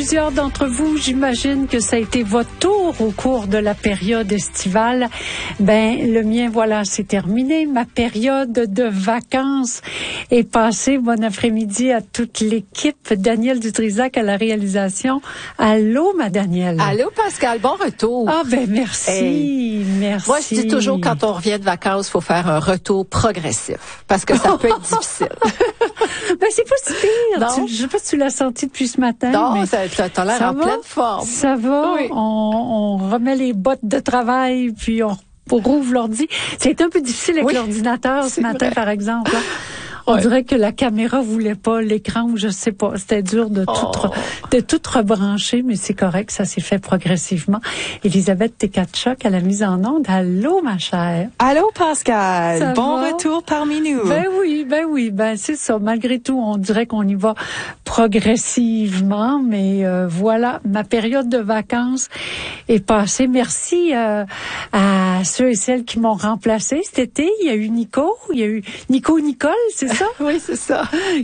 plusieurs d'entre vous, j'imagine que ça a été votre tour au cours de la période estivale. Le mien, voilà, c'est terminé. Ma période de vacances est passée. Bon après-midi à toute l'équipe. Danielle Dutrisac à la réalisation. Allô, ma Danielle. Allô, Pascal. Bon retour. Ah, merci. Hey. Merci. Moi, je dis toujours, quand on revient de vacances, il faut faire un retour progressif. Parce que ça peut être difficile. C'est pas si pire. Je sais pas si tu l'as senti depuis ce matin. Non, t'as l'air en pleine forme. Ça va. Oui. On remet les bottes de travail, puis on rouvre l'ordi. C'est un peu difficile avec l'ordinateur ce matin, par exemple. On dirait que la caméra voulait pas, l'écran, ou je sais pas. C'était dur de tout rebrancher, mais c'est correct, ça s'est fait progressivement. Elisabeth Tekatchuk à la mise en onde. Allô, ma chère. Allô, Pascal. Ça bon va? Retour parmi nous. Oui. C'est ça. Malgré tout, on dirait qu'on y va progressivement, mais voilà, ma période de vacances est passée. Merci à ceux et celles qui m'ont remplacée cet été. Il y a eu Nicole, c'est ça? Oui, c'est ça.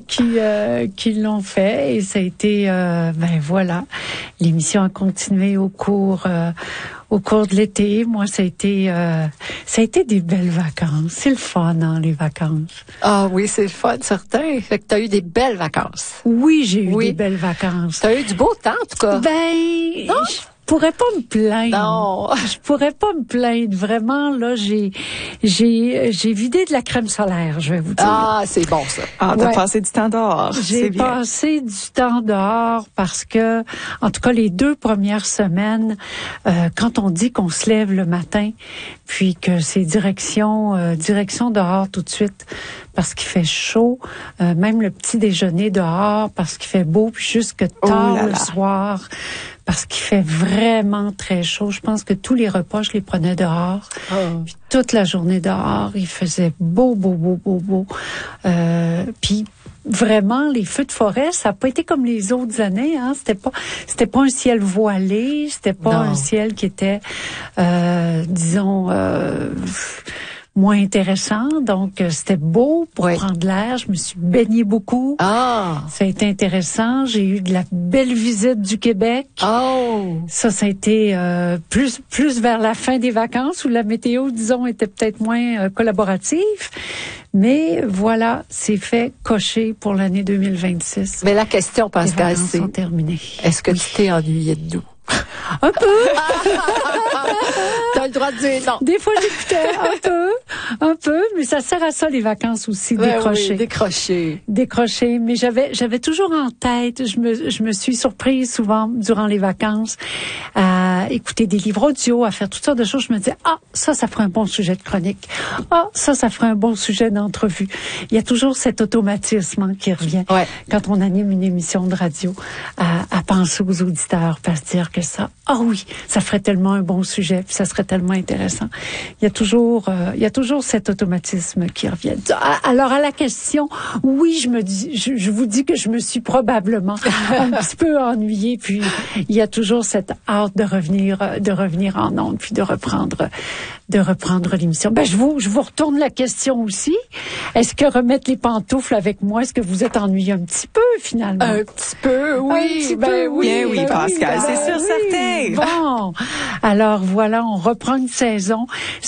Qui l'ont fait, et ça a été, voilà, l'émission a continué au cours de l'été. Moi, ça a été des belles vacances. C'est le fun, hein, les vacances. Ah oui, c'est le fun, certain. Fait que t'as eu des belles vacances. Oui, j'ai eu des belles vacances. T'as eu du beau temps, en tout cas. Non? Je pourrais pas me plaindre. Non. Je pourrais pas me plaindre. Vraiment, là, j'ai vidé de la crème solaire, je vais vous dire. Ah, c'est bon, ça. Ah, t'as passé du temps dehors. J'ai passé du temps dehors parce que, en tout cas, les 2 premières semaines, quand on dit qu'on se lève le matin, puis que c'est direction dehors tout de suite, parce qu'il fait chaud, même le petit déjeuner dehors, parce qu'il fait beau, puis jusque tard le soir, parce qu'il fait vraiment très chaud. Je pense que tous les repas, je les prenais dehors. Puis toute la journée dehors, il faisait beau. Puis vraiment, les feux de forêt, ça n'a pas été comme les autres années, hein. C'était pas un ciel voilé, c'était pas un ciel qui était, disons, moins intéressant. Donc, c'était beau pour prendre l'air. Je me suis baignée beaucoup. Ça a été intéressant. J'ai eu de la belle visite du Québec. Ça a été plus vers la fin des vacances où la météo, disons, était peut-être moins collaborative. Mais voilà, c'est fait cocher pour l'année 2026. Mais la question, Pascal, c'est... sont terminées. Est-ce que tu t'es ennuyé de nous? Un peu. T'as le droit de dire non. Des fois, j'écoutais un peu, mais ça sert à ça, les vacances aussi, décrocher. Décrocher. Mais j'avais toujours en tête, je me suis surprise souvent durant les vacances à écouter des livres audio, à faire toutes sortes de choses. Je me disais, ça ferait un bon sujet de chronique. Ça ferait un bon sujet d'entrevue. Il y a toujours cet automatisme qui revient quand on anime une émission de radio, à penser aux auditeurs, à se dire que ça ferait tellement un bon sujet, puis ça serait tellement intéressant. Il y a toujours cet automatisme qui revient. Alors à la question, oui, je vous dis que je me suis probablement un petit peu ennuyée, puis il y a toujours cette hâte de revenir en ondes, puis de reprendre l'émission. Je vous retourne la question aussi. Est-ce que remettre les pantoufles avec moi, est-ce que vous êtes ennuyé un petit peu finalement? Un petit peu, oui. Oui, Pascal, c'est sûr, certain. Bon, alors voilà, on reprend une saison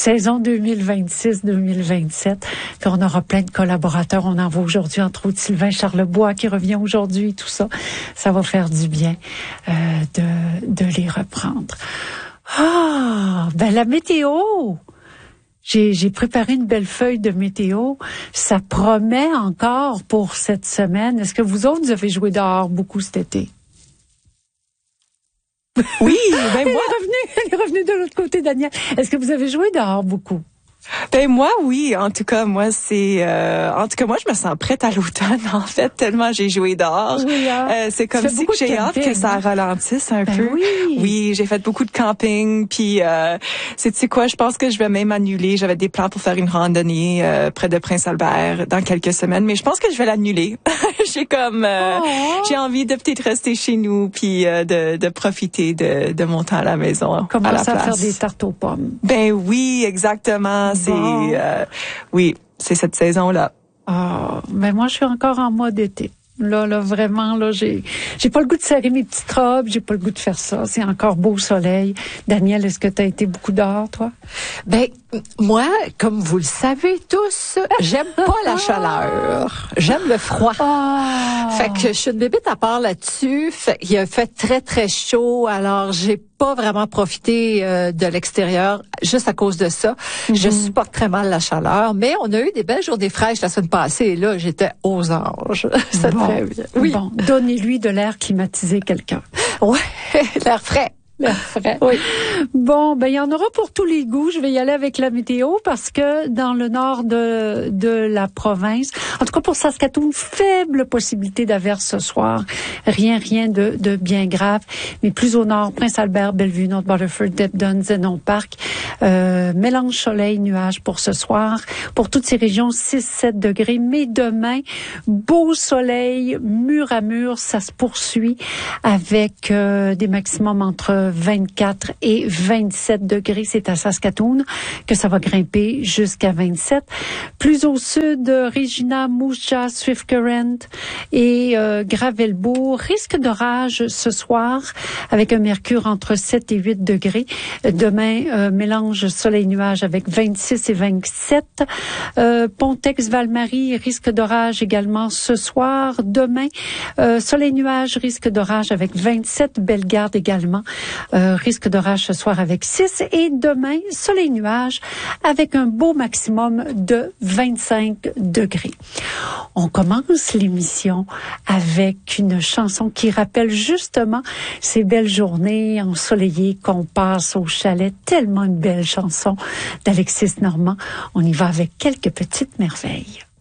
2026-2027. Puis on aura plein de collaborateurs. On en voit aujourd'hui, entre autres, Sylvain Charlebois qui revient aujourd'hui, tout ça. Ça va faire du bien de les reprendre. La météo. J'ai préparé une belle feuille de météo. Ça promet encore pour cette semaine. Est-ce que vous autres, vous avez joué dehors beaucoup cet été? Oui, Elle est revenue de l'autre côté, Danielle. Est-ce que vous avez joué dehors beaucoup? Moi, oui. En tout cas, moi, je me sens prête à l'automne, en fait, tellement j'ai joué dehors. Oui, c'est comme si j'ai hâte que ça ralentisse un peu. Oui, j'ai fait beaucoup de camping, puis sais-tu quoi, je pense que je vais même annuler. J'avais des plans pour faire une randonnée près de Prince-Albert dans quelques semaines, mais je pense que je vais l'annuler. J'ai envie de peut-être rester chez nous, puis de profiter de mon temps à la maison. Commencer à faire des tartes aux pommes. Oui, exactement. C'est cette saison-là. Moi, je suis encore en mode été. Là, vraiment, là, j'ai pas le goût de serrer mes petites robes, j'ai pas le goût de faire ça. C'est encore beau soleil. Daniel, est-ce que tu as été beaucoup dehors, toi? Ben, moi, comme vous le savez tous, j'aime pas la chaleur. J'aime le froid. Fait que je suis une bébête à part là-dessus. Il a fait très, très chaud, alors j'ai pas vraiment profité de l'extérieur juste à cause de ça. Je supporte très mal la chaleur, mais on a eu des belles journées fraîches la semaine passée et là, j'étais aux anges. C'est très bien. Oui. Bon, donnez-lui de l'air climatisé, quelqu'un. Ouais, l'air frais. L'air frais. Oui. Bon, ben il y en aura pour tous les goûts. Je vais y aller avec la météo parce que dans le nord de la province, en tout cas pour Saskatoon, faible possibilité d'averse ce soir. Rien de bien grave. Mais plus au nord, Prince-Albert, Bellevue, North Battleford, Debden, Zenon Park, mélange soleil-nuage pour ce soir. Pour toutes ces régions, 6-7 degrés. Mais demain, beau soleil, mur à mur, ça se poursuit avec des maximums entre 24 et 27 degrés. C'est à Saskatoon que ça va grimper jusqu'à 27. Plus au sud, Regina, Moose Jaw, Swift Current et Gravelbourg. Risque d'orage ce soir avec un mercure entre 7 et 8 degrés. Demain, mélange soleil-nuage avec 26 et 27. Pontex-Val-Marie, risque d'orage également ce soir. Demain, soleil-nuage, risque d'orage avec 27. Bellegarde également. Risque d'orage ce soir avec 6 et demain, soleil-nuage avec un beau maximum de 25 degrés. On commence l'émission avec une chanson qui rappelle justement ces belles journées ensoleillées qu'on passe au chalet. Tellement une belle chanson d'Alexis Normand. On y va avec quelques petites merveilles.